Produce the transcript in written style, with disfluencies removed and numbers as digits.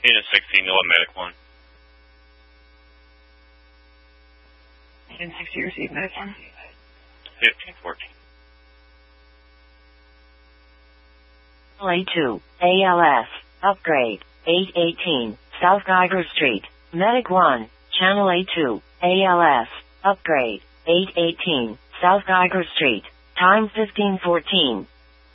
Unit 16, Noah Medic 1. Unit 60, receive Medic 1. 1514. A2, ALS, upgrade, 818, South Geiger Street, Medic 1, Channel A2, ALS, upgrade, 818, South Geiger Street, time 1514.